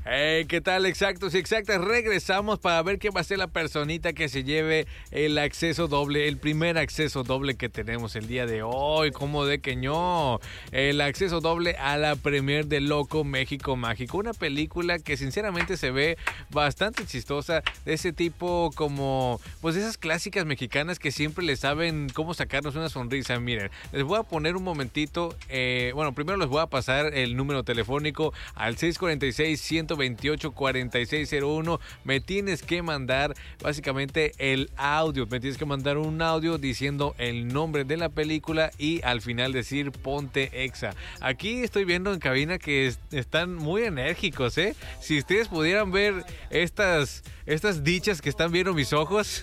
¿Qué tal? Exactos y exactas. Regresamos para ver quién va a ser la personita que se lleve el acceso doble, el primer acceso doble que tenemos el día de hoy. ¿Cómo de que no? El acceso doble a la premier de Loco México Mágico. Una película que sinceramente se ve bastante chistosa. De ese tipo como, pues esas clásicas mexicanas que siempre le saben cómo sacarnos una sonrisa. Miren, les voy a poner un momentito. Bueno, primero les voy a pasar el número telefónico al 646-128-4601. Me tienes que mandar básicamente el audio. Me tienes que mandar un audio diciendo el nombre de la película y al final decir Ponte Exa. Aquí estoy viendo en cabina que están muy enérgicos, ¿eh? Si ustedes pudieran ver estas dichas que están viendo mis ojos.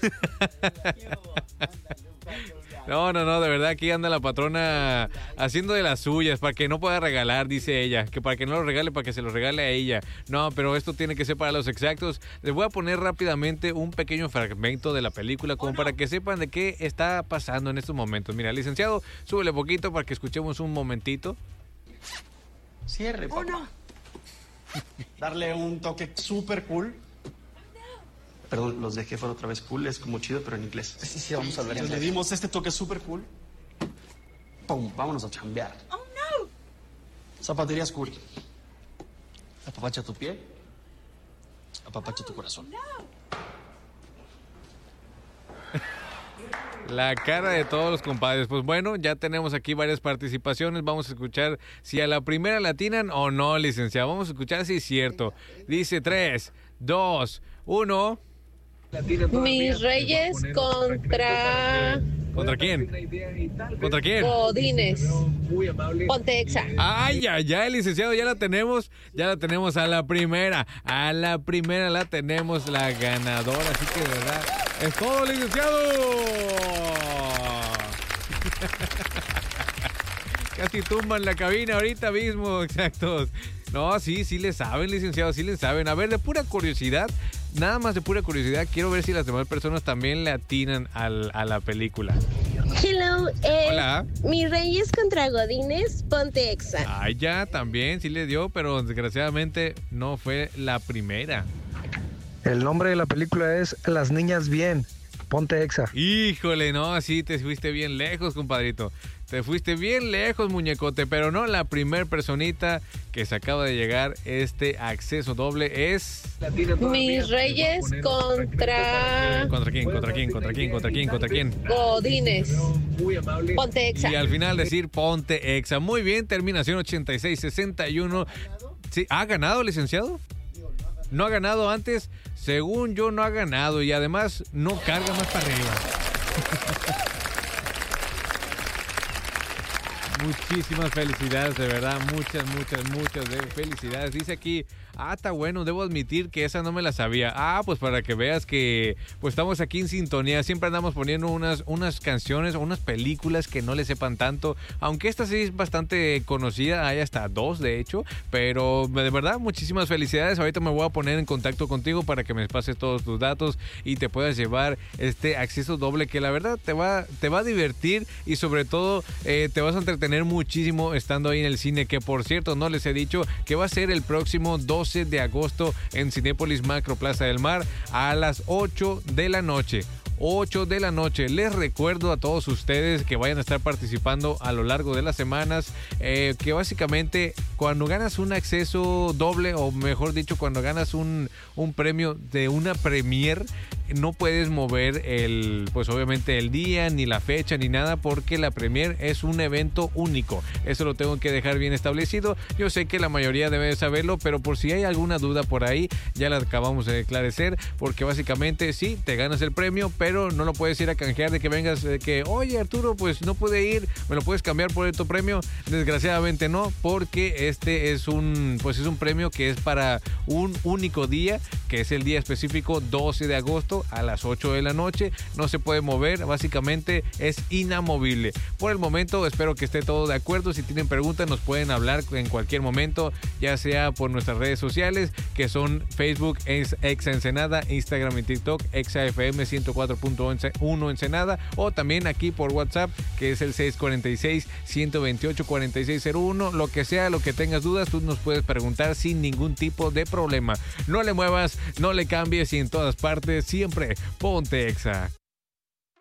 No, de verdad, aquí anda la patrona haciendo de las suyas para que no pueda regalar, dice ella, que para que no lo regale, para que se lo regale a ella. No, pero esto tiene que ser para los exactos. Les voy a poner rápidamente un pequeño fragmento de la película como para que sepan de qué está pasando en estos momentos. Mira, licenciado, súbele poquito para que escuchemos un momentito. Cierre, papá. No. Darle un toque súper cool. Perdón, los dejé fuera otra vez cool, es como chido, pero en inglés. Sí, vamos a ver. Entonces le dimos este toque súper cool. ¡Pum! Vámonos a chambear. ¡Oh, no! Zapaterías cool. Apapacha tu pie. Apapacha tu corazón. No. La cara de todos los compadres. Pues bueno, ya tenemos aquí varias participaciones. Vamos a escuchar si a la primera la atinan o no, licenciado. Vamos a escuchar si es cierto. Dice 3, 2, 1... Mis Reyes contra... ¿Contra quién? ¿Contra quién? Godínez. Ponte Exa. Ay, licenciado, ya la tenemos a la primera la tenemos la ganadora, así que de verdad, es todo, licenciado. Casi tumban la cabina ahorita mismo, exactos. No, sí le saben, licenciado, sí le saben. A ver, de pura curiosidad, nada más de pura curiosidad, quiero ver si las demás personas también le atinan a la película. Hello, Hola. Mis Reyes contra Godínez, Ponte Exa. Ay, ya, también sí le dio, pero desgraciadamente no fue la primera. El nombre de la película es Las Niñas Bien, Ponte Exa. Híjole, no, sí te fuiste bien lejos, compadrito. Te fuiste bien lejos, muñecote, pero no, la primer personita que se acaba de llegar este acceso doble es... Mis Reyes contra... ¿Contra quién? Godínez. Ponte Exa. Y al final decir Ponte Exa. Muy bien, terminación 8661. Sí, ¿ha ganado, licenciado? ¿No ha ganado antes? Según yo, no ha ganado y además no carga más para arriba. Muchísimas felicidades, de verdad, muchas de felicidades. Dice aquí, está bueno, debo admitir que esa no me la sabía. Pues para que veas que pues estamos aquí en sintonía, siempre andamos poniendo unas canciones o unas películas que no le sepan tanto, aunque esta sí es bastante conocida, hay hasta 2 de hecho, pero de verdad, muchísimas felicidades. Ahorita me voy a poner en contacto contigo para que me pases todos tus datos y te puedas llevar este acceso doble que la verdad te va a divertir y sobre todo te vas a entretener muchísimo estando ahí en el cine, que por cierto no les he dicho que va a ser el próximo 12 de agosto en Cinépolis Macro Plaza del Mar a las 8 de la noche. 8 de la noche. Les recuerdo a todos ustedes que vayan a estar participando a lo largo de las semanas, que básicamente cuando ganas un acceso doble, o mejor dicho, cuando ganas un premio de una premier, no puedes mover pues obviamente el día, ni la fecha, ni nada, porque la premier es un evento único. Eso lo tengo que dejar bien establecido. Yo sé que la mayoría debe saberlo, pero por si hay alguna duda por ahí, ya la acabamos de esclarecer, porque básicamente sí, te ganas el premio, pero no lo puedes ir a canjear de que vengas, de que, oye Arturo, pues no pude ir, ¿me lo puedes cambiar por tu premio? Desgraciadamente no, porque este es un premio que es para un único día, que es el día específico 12 de agosto a las 8 de la noche. No se puede mover, básicamente es inamovible. Por el momento espero que esté todo de acuerdo. Si tienen preguntas nos pueden hablar en cualquier momento, ya sea por nuestras redes sociales, que son Facebook Exa Ensenada, Instagram y TikTok ExaFM 104.1 Ensenada, o también aquí por WhatsApp, que es el 646-128-4601. Lo que sea, lo que tengas dudas, tú nos puedes preguntar sin ningún tipo de problema. No le muevas, no le cambies y en todas partes siempre ponte Exa.